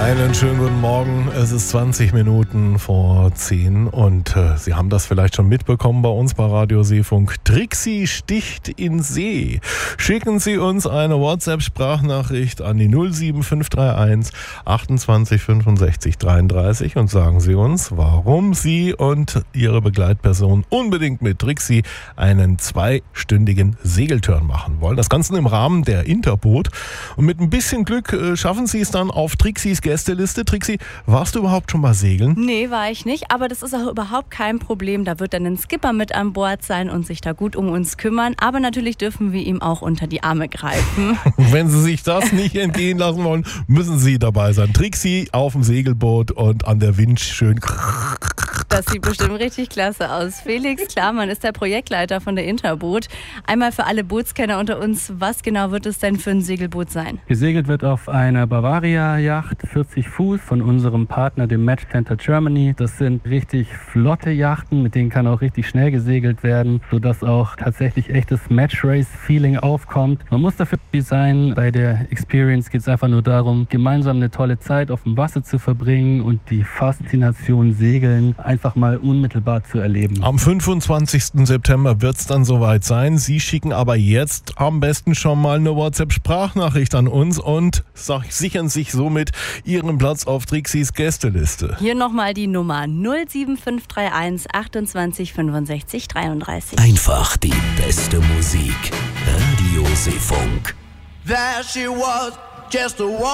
Einen schönen guten Morgen. Es ist 20 Minuten vor 10 und Sie haben das vielleicht schon mitbekommen bei uns bei Radio Seefunk. Trixie sticht in See. Schicken Sie uns eine WhatsApp-Sprachnachricht an die 07531 28 65 33 und sagen Sie uns, warum Sie und Ihre Begleitperson unbedingt mit Trixie einen 2-stündigen Segeltörn machen wollen. Das Ganze im Rahmen der Interboot. Und mit ein bisschen Glück schaffen Sie es dann auf Trixies Gästeliste. Trixie, warst du überhaupt schon mal segeln? Nee, war ich nicht, aber das ist auch überhaupt kein Problem. Da wird dann ein Skipper mit an Bord sein und sich da gut um uns kümmern. Aber natürlich dürfen wir ihm auch unter die Arme greifen. Wenn Sie sich das nicht entgehen lassen wollen, müssen Sie dabei sein. Trixie auf dem Segelboot und an der Winch schön. Das sieht bestimmt richtig klasse aus. Felix Klarmann ist der Projektleiter von der Interboot. Einmal für alle Bootskenner unter uns, was genau wird es denn für ein Segelboot sein? Gesegelt wird auf einer Bavaria-Yacht, 40 Fuß, von unserem Partner, dem Match Center Germany. Das sind richtig flotte Yachten, mit denen kann auch richtig schnell gesegelt werden, sodass auch tatsächlich echtes Match-Race-Feeling aufkommt. Man muss dafür sein. Bei der Experience geht es einfach nur darum, gemeinsam eine tolle Zeit auf dem Wasser zu verbringen und die Faszination Segeln einfach mal unmittelbar zu erleben. Am 25. September wird es dann soweit sein. Sie schicken aber jetzt am besten schon mal eine WhatsApp-Sprachnachricht an uns und sichern sich somit Ihren Platz auf Trixies Gästeliste. Hier nochmal die Nummer 07531 28 65 33. Einfach die beste Musik. Radio Seefunk. There she was, just a